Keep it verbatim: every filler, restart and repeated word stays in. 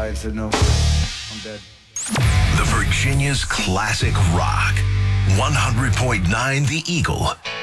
eye and said, no, I'm dead. The Virginia's classic rock. one hundred point nine The Eagle.